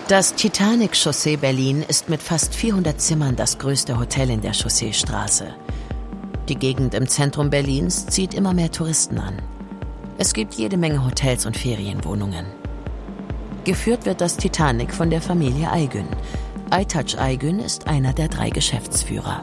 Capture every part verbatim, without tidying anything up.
Das Titanic Chaussee Berlin ist mit fast vierhundert Zimmern das größte Hotel in der Chausseestraße. Die Gegend im Zentrum Berlins zieht immer mehr Touristen an. Es gibt jede Menge Hotels und Ferienwohnungen. Geführt wird das Titanic von der Familie Aygün. Aytaç Aygün ist einer der drei Geschäftsführer.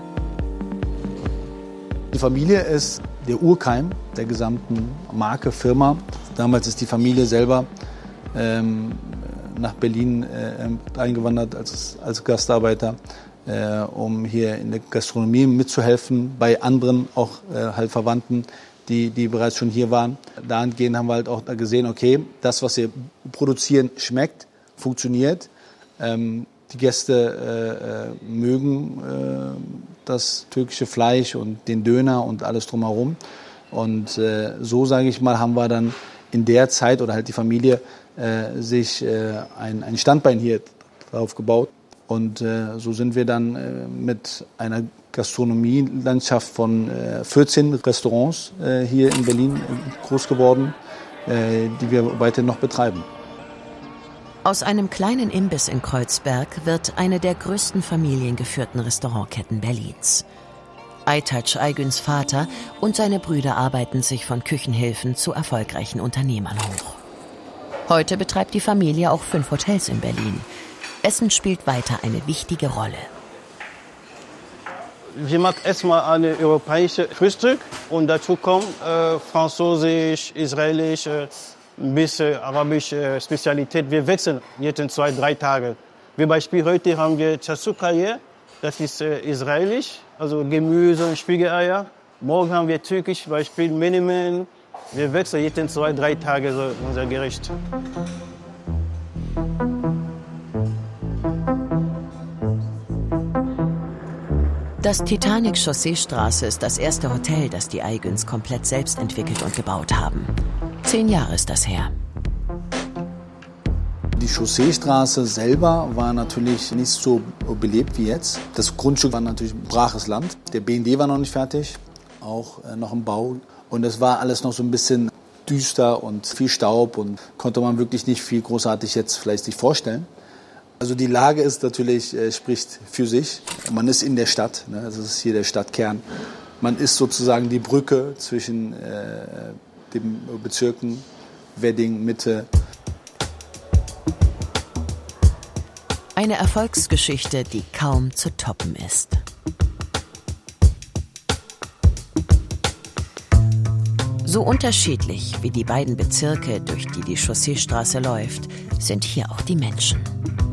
Die Familie ist der Urkeim der gesamten Marke, Firma. Damals ist die Familie selber ähm, nach Berlin äh, eingewandert als, als Gastarbeiter, äh, um hier in der Gastronomie mitzuhelfen, bei anderen auch äh, halt Verwandten, die, die bereits schon hier waren. Dahingehend haben wir halt auch gesehen, okay, das, was wir produzieren, schmeckt, funktioniert. Ähm, die Gäste äh, mögen äh, das türkische Fleisch und den Döner und alles drumherum. Und äh, so, sage ich mal, haben wir dann in der Zeit oder halt die Familie äh, sich äh, ein, ein Standbein hier drauf gebaut. Und äh, so sind wir dann äh, mit einer Gastronomielandschaft von äh, vierzehn Restaurants äh, hier in Berlin groß geworden, äh, die wir weiterhin noch betreiben. Aus einem kleinen Imbiss in Kreuzberg wird eine der größten familiengeführten Restaurantketten Berlins. Aytaç Aygüns Vater und seine Brüder arbeiten sich von Küchenhilfen zu erfolgreichen Unternehmern hoch. Heute betreibt die Familie auch fünf Hotels in Berlin. Essen spielt weiter eine wichtige Rolle. Wir machen erstmal eine europäische Frühstück und dazu kommt äh, französisch, israelisch, äh, ein bisschen arabische Spezialität. Wir wechseln jeden zwei, drei Tage. Wie Beispiel heute haben wir Chasukaye, das ist äh, israelisch, also Gemüse und Spiegeleier. Morgen haben wir türkisch, Beispiel Menemen. Wir wechseln jeden zwei, drei Tage so unser Gericht. Das Titanic Chausseestraße ist das erste Hotel, das die Aygüns komplett selbst entwickelt und gebaut haben. Zehn Jahre ist das her. Die Chausseestraße selber war natürlich nicht so belebt wie jetzt. Das Grundstück war natürlich braches Land. Der B N D war noch nicht fertig, auch äh, noch im Bau. Und es war alles noch so ein bisschen düster und viel Staub und konnte man wirklich nicht viel großartig jetzt vielleicht sich vorstellen. Also die Lage ist natürlich, äh, spricht für sich. Man ist in der Stadt, ne? Das ist hier der Stadtkern. Man ist sozusagen die Brücke zwischen äh, den Bezirken Wedding, Mitte. Eine Erfolgsgeschichte, die kaum zu toppen ist. So unterschiedlich wie die beiden Bezirke, durch die die Chausseestraße läuft, sind hier auch die Menschen.